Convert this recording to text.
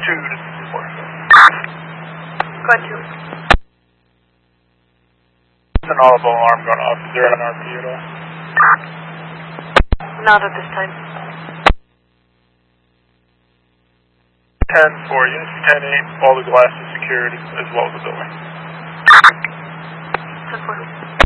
2 to 4. Got you. An audible alarm going off. Is there an RP at all? Not at this time. 10-4, units 10-8, all the glass is secured as well as the building. 10-4.